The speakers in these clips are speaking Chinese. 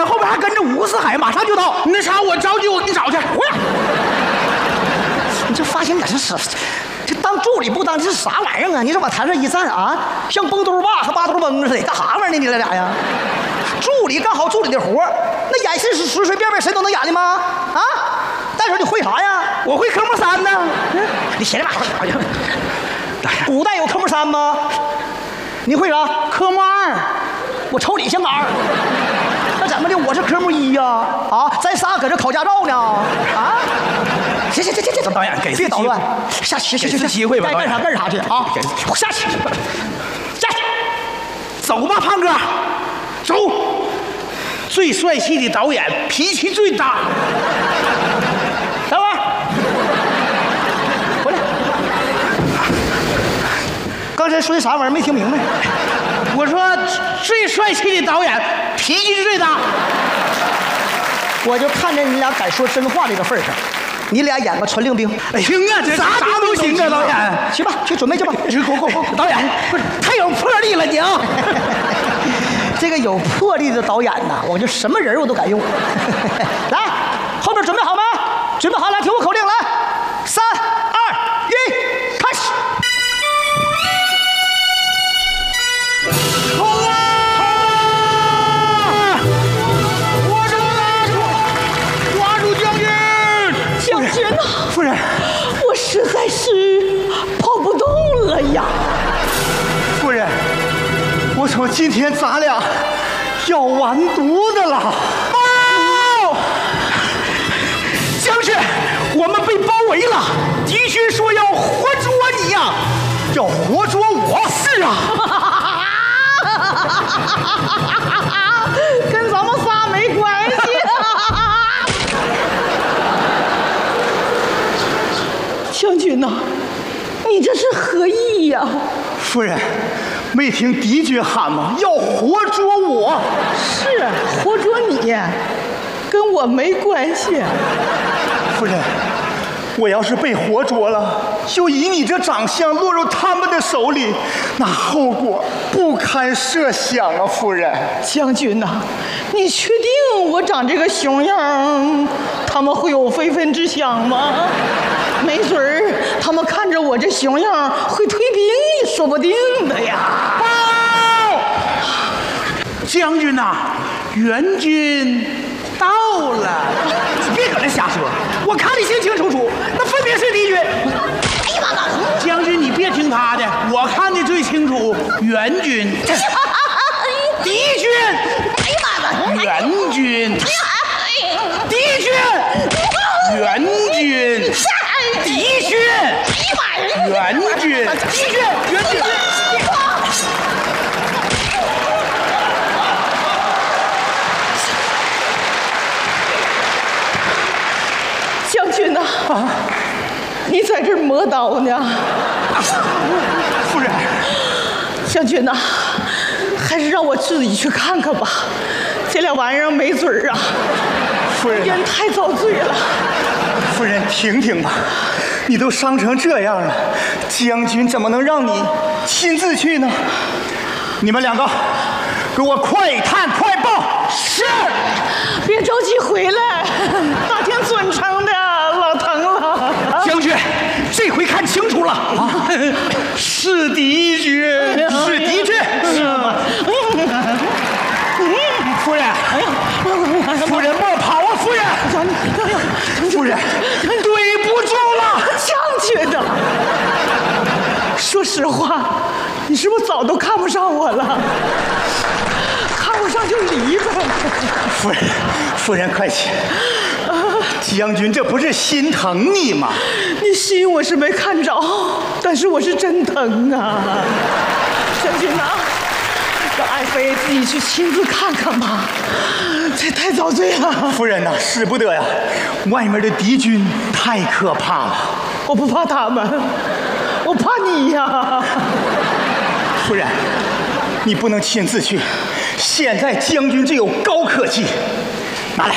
后边还跟着5个4海，马上就到。 那啥，我着急，我给你找去。 回来！你这发型也是这当助理不当，这是啥玩意儿啊？你说往台上一站啊，像蹦兜爸和八兜蹦似的，干啥玩意儿呢？你这俩呀？助理干好助理的活，那演戏是随随便便谁都能演的吗？啊！但是你会啥呀？ 我会科目3呢。 你闲着吧。古代有科目3吗？你会啥？ 科目2。 我瞅你像个2。那怎么的？我是科目1呀！啊，咱仨搁这考驾照呢！啊！行， 张导演给别捣乱，下去， 给次机会吧， 该干啥干啥去啊！下去， 走吧，胖哥，走。最帅气的导演，脾气最大。 等会儿，回来。刚才说的啥玩意儿没听明白？ 我说最帅气的导演，脾气最大。 我就看在你俩敢说真话这个份上，你俩演个传令兵。 行啊，这啥都行啊，导演。 去吧，去准备去吧。 导演，不是太有魄力了，你啊。 这个有魄力的导演呐，我就什么人我都敢用。来，后边准备好吗？准备好，来，听我口令，来，3、2、1，开始。 冲啊！抓住将军！ 将军呐， 夫人， 我实在是跑不动了呀。 夫人，我说今天咱俩要完犊子了！报！将军，我们被包围了，敌军说要活捉你呀，要活捉我。是啊。 跟咱们仨没关系。将军呐，你这是何意呀？ 夫人，没听敌军喊吗？要活捉我。 是活捉你，跟我没关系。 夫人，我要是被活捉了，就以你这长相落入他们的手里，那后果不堪设想啊！夫人， 将军呐，你确定我长这个熊样，他们会有非分之想吗？没准儿他们看着我这熊样会退兵也说不定的呀。 报！将军呐，援军到了。你别搁这瞎说，我看得清清楚楚，那分别是敌军。 哎呀妈妈！ 将军，你别听他的，我看得最清楚，援军。敌军。 哎呀妈妈！ 援军。敌军。援军。敌军。援军。敌军。援军。 将军呐，你在这儿磨刀呢？ 夫人， 将军呐，还是让我自己去看看吧。这俩玩意儿没嘴儿啊！ 夫人， 人太遭罪了。 夫人，停停吧，你都伤成这样了，将军怎么能让你亲自去呢？你们2个，给我快探快报！是。 别着急回来，大天准成的，老疼了。 将军，这回看清楚了啊，是敌军，是敌军。夫人，夫人莫跑啊！夫人，夫人，对不住了， 将军呐。说实话，你是不是早都看不上我了？看不上就离吧。 夫人快起！将军这不是心疼你吗？ 你心我是没看着，但是我是真疼啊！将军呐，让爱妃自己去亲自看看吧，这太遭罪了。 夫人呐，使不得呀，外面的敌军太可怕了。 我不怕他们，我怕你呀。 夫人，你不能亲自去，现在将军这有高科技，拿来。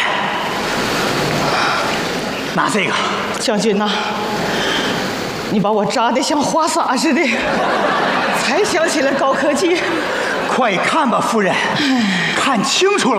拿这个， 将军呐，你把我扎得像花洒似的，才想起来高科技。 快看吧，夫人，看清楚了。